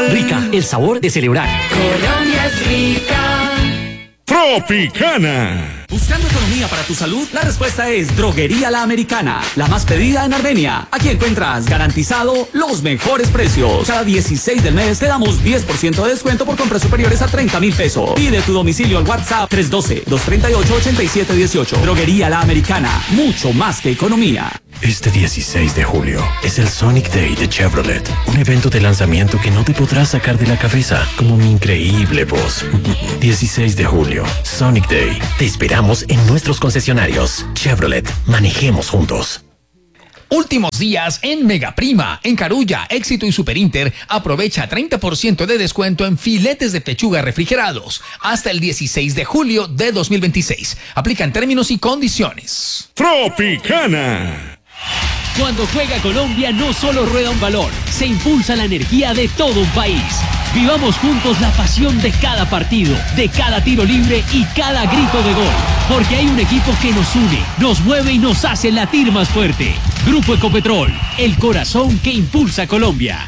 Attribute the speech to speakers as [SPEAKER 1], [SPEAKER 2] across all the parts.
[SPEAKER 1] tropical.
[SPEAKER 2] Rica, el sabor de celebrar.
[SPEAKER 3] Colombia es rica.
[SPEAKER 1] Tropicana.
[SPEAKER 4] ¿Buscando economía para tu salud? La respuesta es Droguería La Americana, la más pedida en Armenia. Aquí encuentras garantizado los mejores precios. Cada 16 del mes te damos 10% de descuento por compras superiores a 30,000 pesos. Pide tu domicilio al WhatsApp 312-238-8718. Droguería La Americana, mucho más que economía.
[SPEAKER 5] Este 16 de julio es el Sonic Day de Chevrolet, un evento de lanzamiento que no te podrás sacar de la cabeza, como mi increíble voz. 16 de julio, Sonic Day. Te esperamos en nuestros concesionarios. Chevrolet, manejemos juntos.
[SPEAKER 6] Últimos días en Megaprima, en Carulla, Éxito y Superinter. Aprovecha 30% de descuento en filetes de pechuga refrigerados hasta el 16 de julio de 2026. Aplican términos y condiciones.
[SPEAKER 1] Tropicana.
[SPEAKER 2] Cuando juega Colombia no solo rueda un balón, se impulsa la energía de todo un país. Vivamos juntos la pasión de cada partido, de cada tiro libre y cada grito de gol. Porque hay un equipo que nos une, nos mueve y nos hace latir más fuerte. Grupo Ecopetrol, el corazón que impulsa a Colombia.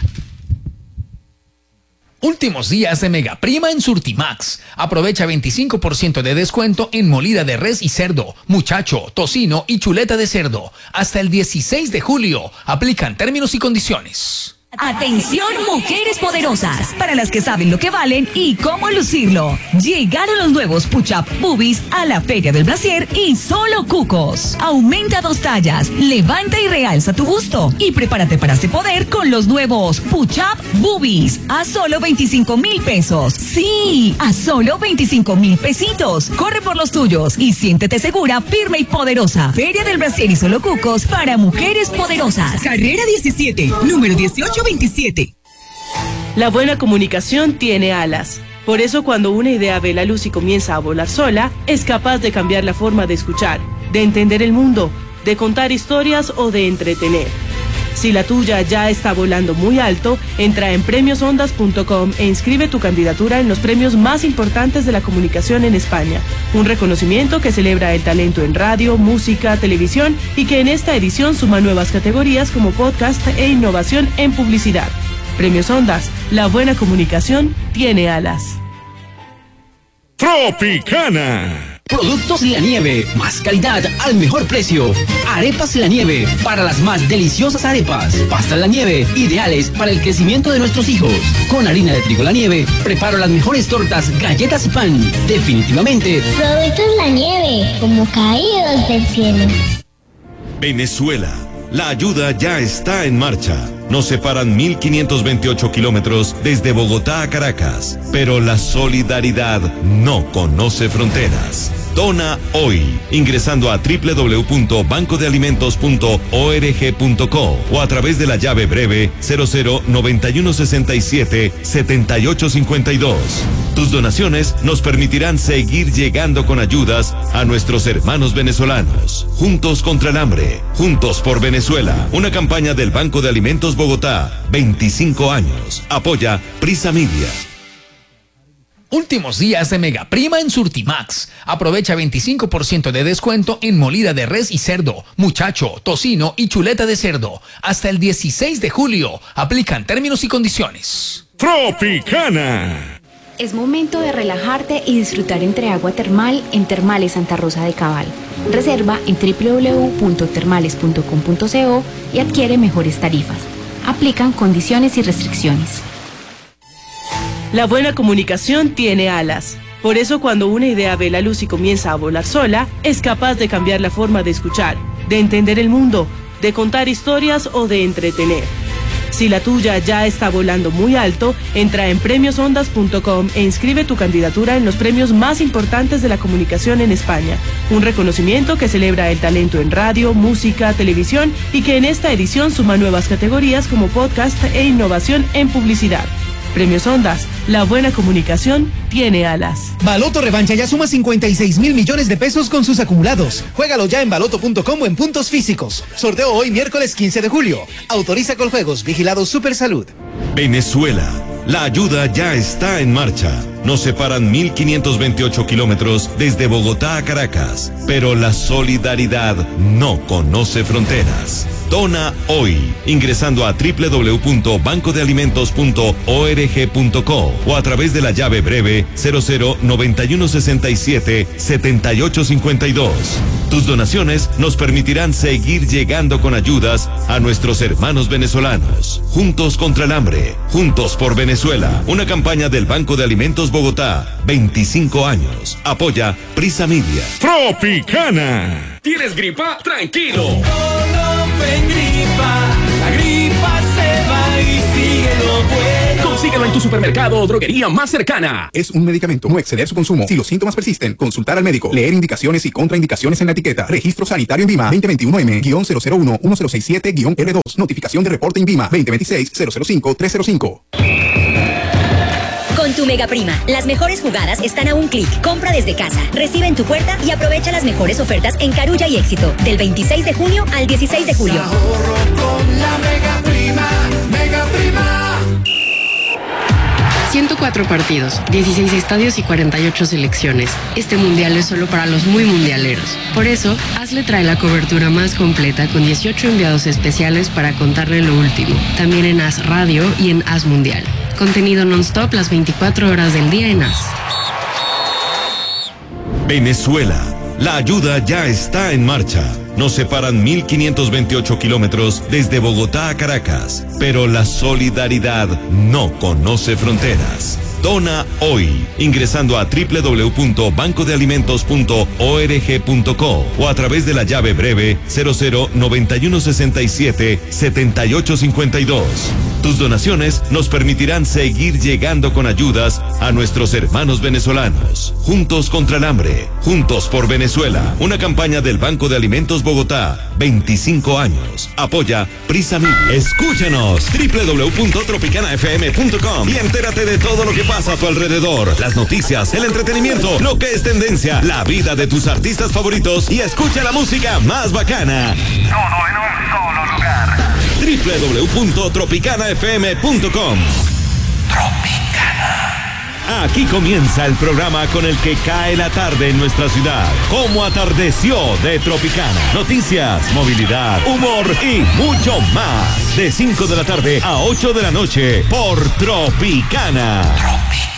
[SPEAKER 6] Últimos días de Megaprima en Surtimax. Aprovecha 25% de descuento en molida de res y cerdo, muchacho, tocino y chuleta de cerdo. Hasta el 16 de julio. Aplican términos y condiciones.
[SPEAKER 7] Atención, mujeres poderosas, para las que saben lo que valen y cómo lucirlo. Llegaron los nuevos Push-Up Boobies a la Feria del Brasier y solo cucos. Aumenta 2 tallas, levanta y realza tu busto y prepárate para este poder con los nuevos Push-Up Boobies a solo 25,000 pesos. Sí, a solo 25,000 pesitos. Corre por los tuyos y siéntete segura, firme y poderosa. Feria del Brasier y solo cucos para mujeres poderosas.
[SPEAKER 8] Carrera 17, número 1827.
[SPEAKER 9] La buena comunicación tiene alas. Por eso cuando una idea ve la luz y comienza a volar sola, es capaz de cambiar la forma de escuchar, de entender el mundo, de contar historias o de entretener. Si la tuya ya está volando muy alto, entra en premiosondas.com e inscribe tu candidatura en los premios más importantes de la comunicación en España. Un reconocimiento que celebra el talento en radio, música, televisión y que en esta edición suma nuevas categorías como podcast e innovación en publicidad. Premios Ondas, la buena comunicación tiene alas.
[SPEAKER 1] Tropicana.
[SPEAKER 2] Productos La Nieve, más calidad al mejor precio. Arepas La Nieve, para las más deliciosas arepas. Pastas La Nieve, ideales para el crecimiento de nuestros hijos. Con harina de trigo La Nieve, preparo las mejores tortas, galletas y pan. Definitivamente.
[SPEAKER 10] Productos La Nieve, como caídos del cielo.
[SPEAKER 11] Venezuela, la ayuda ya está en marcha. Nos separan 1.528 kilómetros desde Bogotá a Caracas, pero la solidaridad no conoce fronteras. Dona hoy, ingresando a www.bancodealimentos.org.co o a través de la llave breve 0091677852. Tus donaciones nos permitirán seguir llegando con ayudas a nuestros hermanos venezolanos. Juntos contra el hambre, juntos por Venezuela. Una campaña del Banco de Alimentos Bogotá, 25 años. Apoya Prisa Media.
[SPEAKER 6] Últimos días de Megaprima en Surtimax. Aprovecha 25% de descuento en molida de res y cerdo, muchacho, tocino y chuleta de cerdo. Hasta el 16 de julio. Aplican términos y condiciones.
[SPEAKER 1] Tropicana.
[SPEAKER 12] Es momento de relajarte y disfrutar entre agua termal en Termales Santa Rosa de Cabal. Reserva en www.termales.com.co y adquiere mejores tarifas. Aplican condiciones y restricciones.
[SPEAKER 9] La buena comunicación tiene alas. Por eso cuando una idea ve la luz y comienza a volar sola, es capaz de cambiar la forma de escuchar, de entender el mundo, de contar historias o de entretener. Si la tuya ya está volando muy alto, entra en premiosondas.com e inscribe tu candidatura en los premios más importantes de la comunicación en España. Un reconocimiento que celebra el talento en radio, música, televisión y que en esta edición suma nuevas categorías como podcast e innovación en publicidad. Premios Ondas, la buena comunicación tiene alas.
[SPEAKER 13] Baloto Revancha ya suma 56,000 millones de pesos con sus acumulados. Juégalo ya en baloto.com o en puntos físicos. Sorteo hoy miércoles 15 de julio. Autoriza Coljuegos, vigilado Supersalud.
[SPEAKER 11] Venezuela, la ayuda ya está en marcha. Nos separan 1.528 kilómetros desde Bogotá a Caracas, pero la solidaridad no conoce fronteras. Dona hoy, ingresando a www.bancodealimentos.org.co o a través de la llave breve 0091677852. Tus donaciones nos permitirán seguir llegando con ayudas a nuestros hermanos venezolanos. Juntos contra el hambre, juntos por Venezuela. Una campaña del Banco de Alimentos Bogotá. 25 años. Apoya Prisa Media.
[SPEAKER 1] Tropicana.
[SPEAKER 14] ¿Tienes gripa? Tranquilo.
[SPEAKER 15] La gripa se va y sigue lo bueno.
[SPEAKER 14] Consíguelo en tu supermercado o droguería más cercana.
[SPEAKER 16] Es un medicamento, no exceder su consumo. Si los síntomas persisten, consultar al médico. Leer indicaciones y contraindicaciones en la etiqueta. Registro sanitario INVIMA 2021M-001-1067-R2. Notificación de reporte INVIMA 2026-005-305.
[SPEAKER 17] Con tu Mega Prima, las mejores jugadas están a un clic. Compra desde casa, recibe en tu puerta y aprovecha las mejores ofertas en Carulla y Éxito, del 26 de junio al 16 de julio.
[SPEAKER 15] Ahorro con la Mega Prima, Mega Prima.
[SPEAKER 18] 104 partidos, 16 estadios y 48 selecciones. Este mundial es solo para los muy mundialeros. Por eso, Hazle trae la cobertura más completa con 18 enviados especiales para contarle lo último. También en Haz Radio y en Haz Mundial. Contenido non-stop las 24 horas del día en Haz.
[SPEAKER 11] Venezuela. La ayuda ya está en marcha. Nos separan 1.528 kilómetros desde Bogotá a Caracas, pero la solidaridad no conoce fronteras. Dona hoy, ingresando a www.bancodealimentos.org.co o a través de la llave breve 0091677852. Tus donaciones nos permitirán seguir llegando con ayudas a nuestros hermanos venezolanos. Juntos contra el hambre, juntos por Venezuela. Una campaña del Banco de Alimentos Bogotá. 25 años. Apoya Prisa Media. Escúchanos www.tropicanafm.com y entérate de todo lo que pasa a tu alrededor. Las noticias, el entretenimiento, lo que es tendencia, la vida de tus artistas favoritos y escucha la música más bacana.
[SPEAKER 15] Todo en un solo lugar.
[SPEAKER 11] www.tropicanafm.com. Tropicana. Aquí comienza el programa con el que cae la tarde en nuestra ciudad. Como atardeció de Tropicana. Noticias, movilidad, humor y mucho más. De 5 de la tarde a 8 de la noche por Tropicana.